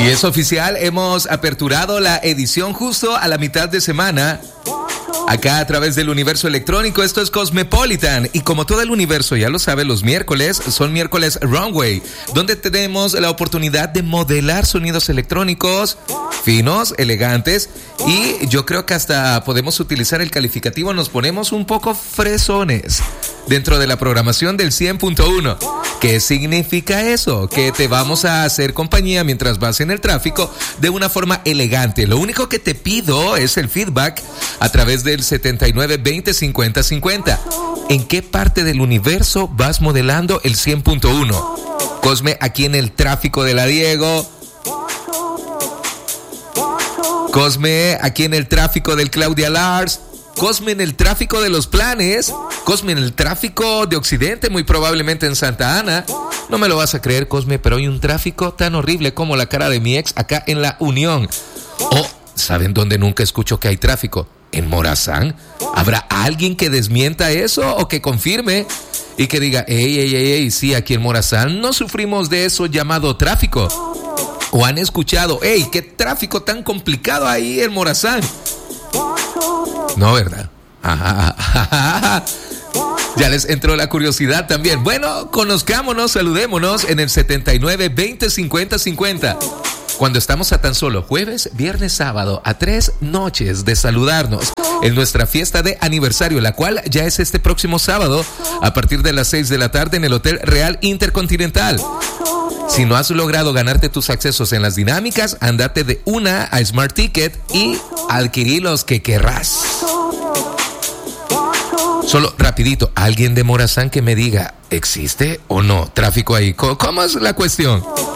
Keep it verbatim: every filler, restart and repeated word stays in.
Y es oficial, hemos aperturado la edición justo a la mitad de semana. Acá a través del universo electrónico, esto es Cosmopolitan. Y como todo el universo ya lo sabe, los miércoles son miércoles Runway, donde tenemos la oportunidad de modelar sonidos electrónicos finos, elegantes. Y yo creo que hasta podemos utilizar el calificativo, nos ponemos un poco fresones dentro de la programación del cien punto uno. ¿Qué significa eso? Que te vamos a hacer compañía mientras vas en el tráfico de una forma elegante. Lo único que te pido es el feedback a través del setenta y nueve veinte cincuenta cincuenta. ¿En qué parte del universo vas modelando el cien punto uno? Cosme, aquí en el tráfico de la Diego. Cosme, aquí en el tráfico del Claudia Lars. Cosme, en el tráfico de los planes. Cosme, en el tráfico de Occidente, muy probablemente en Santa Ana. No me lo vas a creer, Cosme, pero hay un tráfico tan horrible como la cara de mi ex acá en La Unión. Oh, ¿saben dónde nunca escucho que hay tráfico? En Morazán. ¿Habrá alguien que desmienta eso o que confirme y que diga, ey, ey, ey, ey, sí, aquí en Morazán no sufrimos de eso llamado tráfico? ¿O han escuchado, ey, qué tráfico tan complicado ahí en Morazán? No, ¿verdad? Ajá, ajá, ajá. Ya les entró la curiosidad también. Bueno, conozcámonos, saludémonos en el setenta y nueve veinte cincuenta cincuenta. Cuando estamos a tan solo jueves, viernes, sábado, a tres noches de saludarnos en nuestra fiesta de aniversario, la cual ya es este próximo sábado a partir de las seis de la tarde en el Hotel Real Intercontinental. Si no has logrado ganarte tus accesos en las dinámicas, ándate de una a Smart Ticket y adquirí los que querrás. Solo rapidito, alguien de Morazán que me diga, ¿existe o no tráfico ahí? ¿Cómo es la cuestión?